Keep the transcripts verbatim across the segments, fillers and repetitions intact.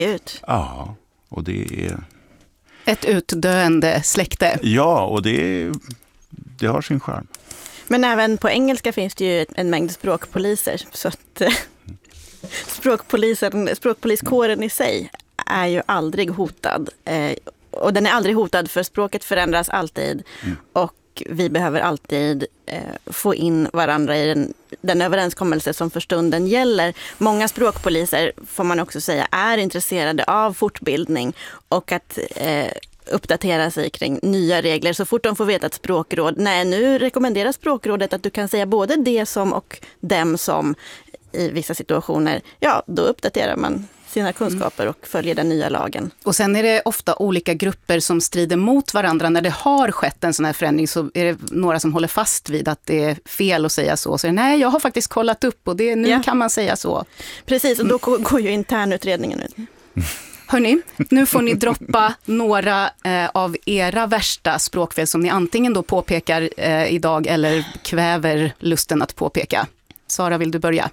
ut. Ja, och det är... Ett utdöende släkte. Ja, och det, är, det har sin charm. Men även på engelska finns det ju en mängd språkpoliser. Så att språkpolisen, språkpoliskåren i sig är ju aldrig hotad. Eh, och den är aldrig hotad för språket förändras alltid. Mm. Och vi behöver alltid eh, få in varandra i den, den överenskommelse som för stunden gäller. Många språkpoliser, får man också säga, är intresserade av fortbildning och att eh, uppdatera sig kring nya regler. Så fort de får veta ett språkråd, nej, nu rekommenderar språkrådet att du kan säga både det som och dem som i vissa situationer. Ja, då uppdaterar man sina kunskaper och följer den nya lagen. Och sen är det ofta olika grupper som strider mot varandra. När det har skett en sån här förändring så är det några som håller fast vid att det är fel att säga så. Så nej, jag har faktiskt kollat upp och det, nu ja. kan man säga så. Precis, och då går ju internutredningen ut. Hörrni, nu får ni droppa några eh, av era värsta språkfel som ni antingen då påpekar eh, idag eller kväver lusten att påpeka. Sara, vill du börja?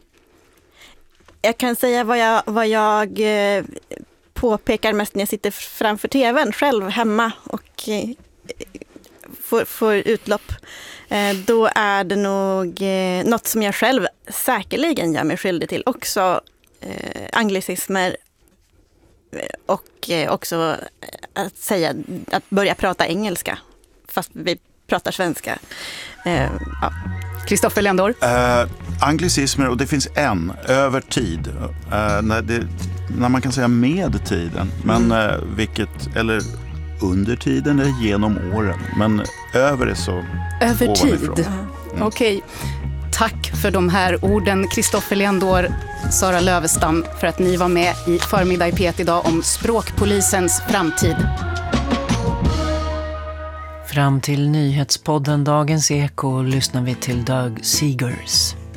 Jag kan säga vad jag, vad jag eh, påpekar mest när jag sitter framför tvn själv hemma och eh, får, får utlopp. Eh, då är det nog eh, något som jag själv säkerligen gör mig skyldig till. Också eh, anglicismer och eh, också att säga, att börja prata engelska fast vi pratar svenska. Eh, ja. Kristoffer Ländor? Uh, anglicismer, och det finns en, över tid. Uh, när, det, när man kan säga med tiden. Men uh, vilket, eller under tiden eller genom åren. Men över är så över ovanifrån. tid? Mm. Okej. Okay. Tack för de här orden, Kristoffer Ländor, Sara Lövestam, för att ni var med i Förmiddag i P ett idag om språkpolisens framtid. Fram till nyhetspodden Dagens Eko lyssnar vi till Doug Seegers.